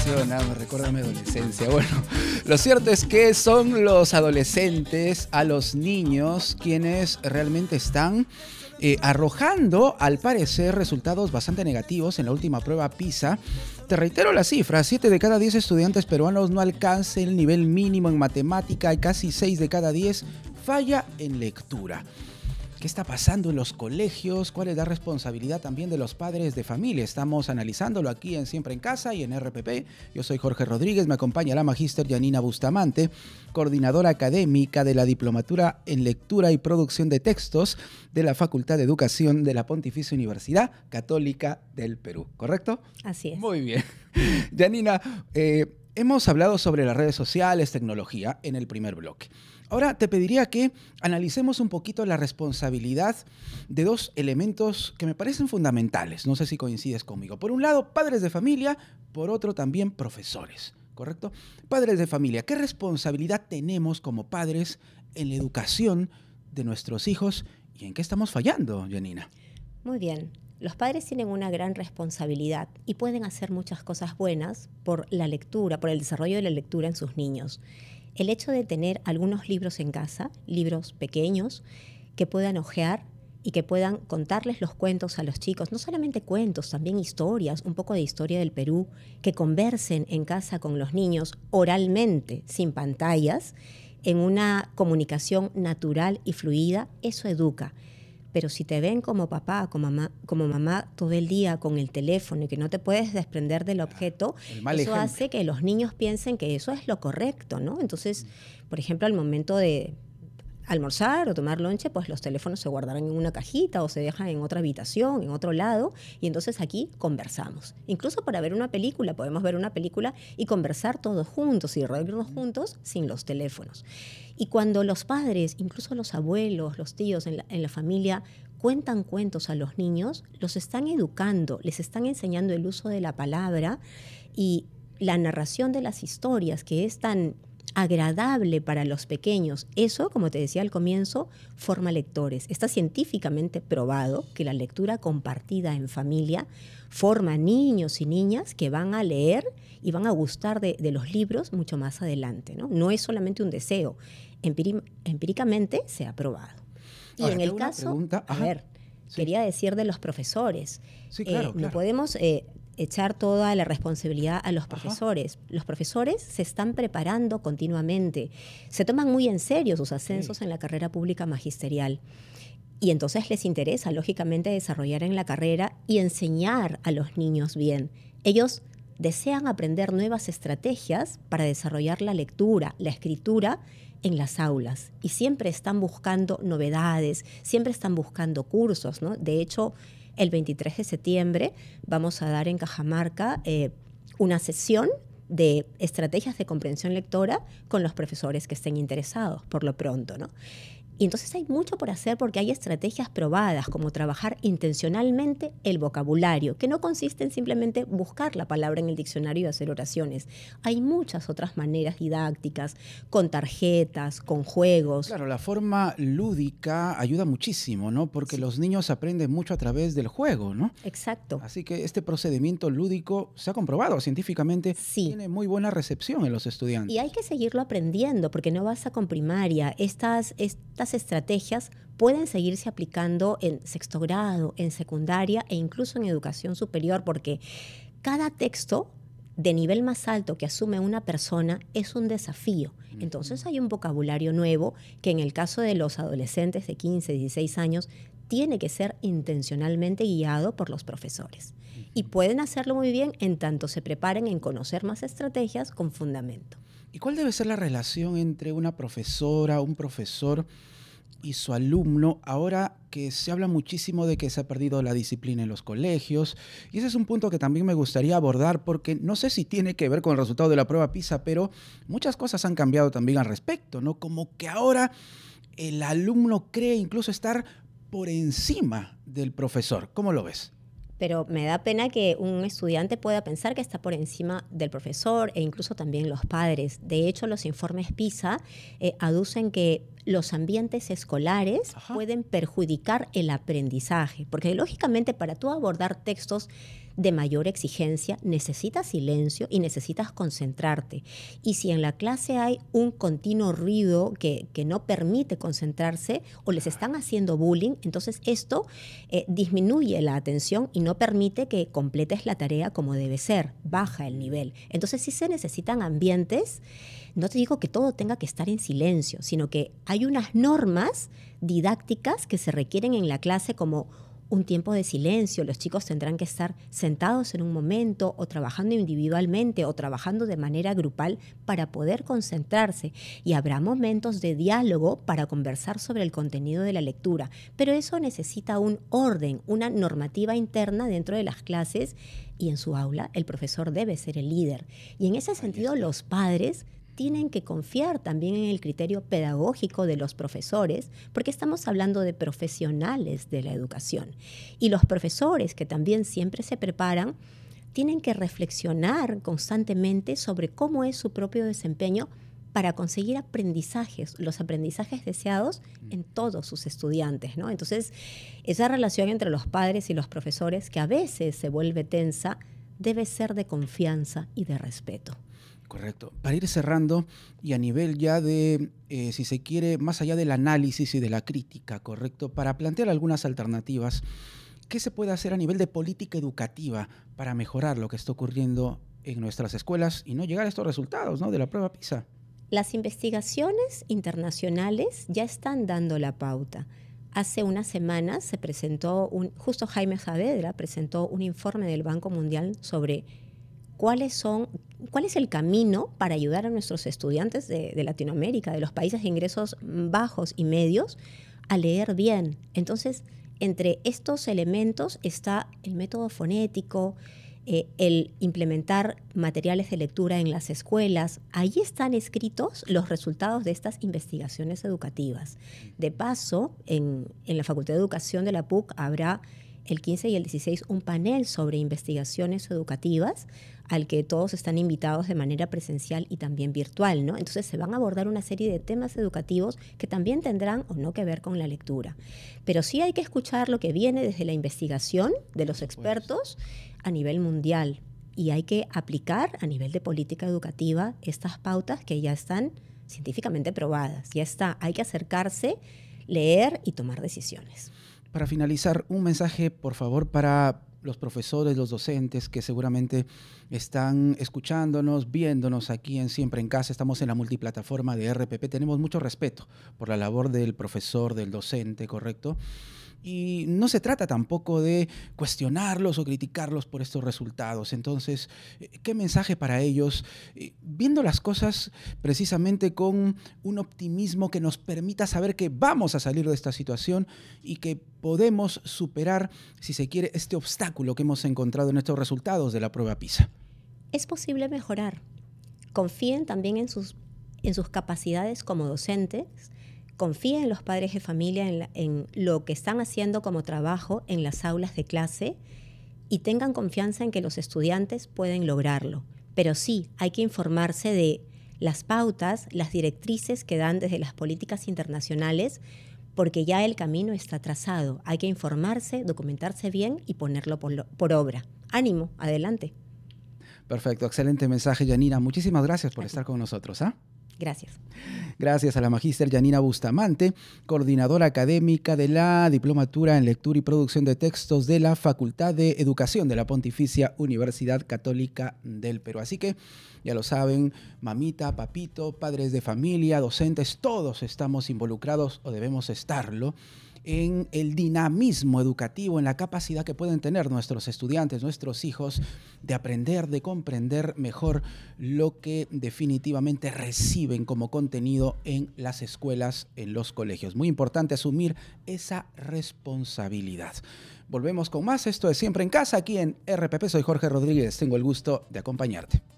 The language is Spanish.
emociona, me recuerda a mi adolescencia. Bueno, lo cierto es que son los adolescentes, a los niños, quienes realmente están arrojando, al parecer, resultados bastante negativos en la última prueba PISA. Te reitero la cifra: 7 de cada 10 estudiantes peruanos no alcanzan el nivel mínimo en matemática y casi 6 de cada 10 falla en lectura. ¿Qué está pasando en los colegios? ¿Cuál es la responsabilidad también de los padres de familia? Estamos analizándolo aquí en Siempre en Casa y en RPP. Yo soy Jorge Rodríguez, me acompaña la magíster Yanina Bustamante, coordinadora académica de la Diplomatura en Lectura y Producción de Textos de la Facultad de Educación de la Pontificia Universidad Católica del Perú. ¿Correcto? Así es. Muy bien. Yanina, hemos hablado sobre las redes sociales, tecnología en el primer bloque. Ahora te pediría que analicemos un poquito la responsabilidad de dos elementos que me parecen fundamentales. No sé si coincides conmigo. Por un lado, padres de familia, por otro también profesores, ¿correcto? Padres de familia, ¿qué responsabilidad tenemos como padres en la educación de nuestros hijos y en qué estamos fallando, Yanina? Muy bien. Los padres tienen una gran responsabilidad y pueden hacer muchas cosas buenas por la lectura, por el desarrollo de la lectura en sus niños. El hecho de tener algunos libros en casa, libros pequeños, que puedan hojear y que puedan contarles los cuentos a los chicos, no solamente cuentos, también historias, un poco de historia del Perú, que conversen en casa con los niños oralmente, sin pantallas, en una comunicación natural y fluida, eso educa. Pero si te ven como papá, como mamá todo el día con el teléfono y que no te puedes desprender del objeto, eso hace que los niños piensen que eso es lo correcto, ¿no? Entonces, por ejemplo, al momento de almorzar o tomar lonche, pues los teléfonos se guardarán en una cajita o se dejan en otra habitación, en otro lado, y entonces aquí conversamos. Incluso para ver una película, podemos ver una película y conversar todos juntos y reírnos juntos sin los teléfonos. Y cuando los padres, incluso los abuelos, los tíos en la familia, cuentan cuentos a los niños, los están educando, les están enseñando el uso de la palabra y la narración de las historias, que es tan agradable para los pequeños. Eso, como te decía al comienzo, forma lectores. Está científicamente probado que la lectura compartida en familia forma niños y niñas que van a leer y van a gustar de los libros mucho más adelante, ¿no? No es solamente un deseo. Empíricamente se ha probado. Y ahora, en el caso, quería decir de los profesores. Sí, claro. No podemos echar toda la responsabilidad a los profesores. Los profesores se están preparando continuamente, se toman muy en serio sus ascensos en la carrera pública magisterial. Y entonces les interesa, lógicamente, desarrollar en la carrera y enseñar a los niños bien. Ellos desean aprender nuevas estrategias para desarrollar la lectura, la escritura en las aulas. Y siempre están buscando novedades, siempre están buscando cursos, ¿no? De hecho, el 23 de septiembre vamos a dar en Cajamarca una sesión de estrategias de comprensión lectora con los profesores que estén interesados, por lo pronto, ¿no? Y entonces hay mucho por hacer porque hay estrategias probadas, como trabajar intencionalmente el vocabulario, que no consiste en simplemente buscar la palabra en el diccionario y hacer oraciones. Hay muchas otras maneras didácticas, con tarjetas, con juegos. Claro, la forma lúdica ayuda muchísimo, ¿no? Porque los niños aprenden mucho a través del juego, ¿no? Exacto. Así que este procedimiento lúdico se ha comprobado científicamente, tiene muy buena recepción en los estudiantes. Y hay que seguirlo aprendiendo, porque no basta con primaria. Estas estrategias pueden seguirse aplicando en sexto grado, en secundaria e incluso en educación superior, porque cada texto de nivel más alto que asume una persona es un desafío. Entonces hay un vocabulario nuevo que en el caso de los adolescentes de 15, 16 años tiene que ser intencionalmente guiado por los profesores. Y pueden hacerlo muy bien en tanto se preparen en conocer más estrategias con fundamento. ¿Y cuál debe ser la relación entre una profesora, un profesor y su alumno, ahora que se habla muchísimo de que se ha perdido la disciplina en los colegios? Y ese es un punto que también me gustaría abordar, porque no sé si tiene que ver con el resultado de la prueba PISA, pero muchas cosas han cambiado también al respecto, ¿no? Como que ahora el alumno cree incluso estar por encima del profesor. ¿Cómo lo ves? Pero me da pena que un estudiante pueda pensar que está por encima del profesor e incluso también los padres. De hecho, los informes PISA aducen que los ambientes escolares pueden perjudicar el aprendizaje, porque lógicamente para tú abordar textos de mayor exigencia, necesitas silencio y necesitas concentrarte. Y si en la clase hay un continuo ruido que no permite concentrarse o les están haciendo bullying, entonces esto disminuye la atención y no permite que completes la tarea como debe ser, baja el nivel. Entonces sí se necesitan ambientes, no te digo que todo tenga que estar en silencio, sino que hay unas normas didácticas que se requieren en la clase como un tiempo de silencio. Los chicos tendrán que estar sentados en un momento o trabajando individualmente o trabajando de manera grupal para poder concentrarse. Y habrá momentos de diálogo para conversar sobre el contenido de la lectura. Pero eso necesita un orden, una normativa interna dentro de las clases y en su aula el profesor debe ser el líder. Y en ese sentido los padres tienen que confiar también en el criterio pedagógico de los profesores, porque estamos hablando de profesionales de la educación. Y los profesores, que también siempre se preparan, tienen que reflexionar constantemente sobre cómo es su propio desempeño para conseguir aprendizajes, los aprendizajes deseados en todos sus estudiantes, ¿no? Entonces, esa relación entre los padres y los profesores, que a veces se vuelve tensa, debe ser de confianza y de respeto. Correcto. Para ir cerrando y a nivel ya de, si se quiere, más allá del análisis y de la crítica, correcto, para plantear algunas alternativas, ¿qué se puede hacer a nivel de política educativa para mejorar lo que está ocurriendo en nuestras escuelas y no llegar a estos resultados, ¿no?, de la prueba PISA? Las investigaciones internacionales ya están dando la pauta. Hace unas semanas se presentó, justo Jaime Saavedra presentó un informe del Banco Mundial sobre cuál es el camino para ayudar a nuestros estudiantes de Latinoamérica, de los países de ingresos bajos y medios, a leer bien. Entonces, entre estos elementos está el método fonético, el implementar materiales de lectura en las escuelas. Ahí están escritos los resultados de estas investigaciones educativas. De paso, en la Facultad de Educación de la PUC habrá el 15 y el 16 un panel sobre investigaciones educativas al que todos están invitados de manera presencial y también virtual, ¿no? Entonces se van a abordar una serie de temas educativos que también tendrán o no que ver con la lectura. Pero sí hay que escuchar lo que viene desde la investigación de los expertos a nivel mundial y hay que aplicar a nivel de política educativa estas pautas que ya están científicamente probadas. Ya está, hay que acercarse, leer y tomar decisiones. Para finalizar, un mensaje, por favor, para los profesores, los docentes que seguramente están escuchándonos, viéndonos aquí en Siempre en Casa. Estamos en la multiplataforma de RPP. Tenemos mucho respeto por la labor del profesor, del docente, ¿correcto? Y no se trata tampoco de cuestionarlos o criticarlos por estos resultados. Entonces, ¿qué mensaje para ellos? Viendo las cosas precisamente con un optimismo que nos permita saber que vamos a salir de esta situación y que podemos superar, si se quiere, este obstáculo que hemos encontrado en estos resultados de la prueba PISA. Es posible mejorar. Confíen también en sus capacidades como docentes. Confíen en los padres de familia, en lo que están haciendo como trabajo en las aulas de clase y tengan confianza en que los estudiantes pueden lograrlo. Pero sí, hay que informarse de las pautas, las directrices que dan desde las políticas internacionales, porque ya el camino está trazado. Hay que informarse, documentarse bien y ponerlo por obra. Ánimo, adelante. Perfecto, excelente mensaje, Yanina. Muchísimas gracias por estar con nosotros. Gracias. Gracias a la magíster Yanina Bustamante, coordinadora académica de la Diplomatura en Lectura y Producción de Textos de la Facultad de Educación de la Pontificia Universidad Católica del Perú. Así que, ya lo saben, mamita, papito, padres de familia, docentes, todos estamos involucrados o debemos estarlo en el dinamismo educativo, en la capacidad que pueden tener nuestros estudiantes, nuestros hijos, de aprender, de comprender mejor lo que definitivamente reciben como contenido en las escuelas, en los colegios. Muy importante asumir esa responsabilidad. Volvemos con más. Esto es Siempre en Casa, aquí en RPP. Soy Jorge Rodríguez. Tengo el gusto de acompañarte.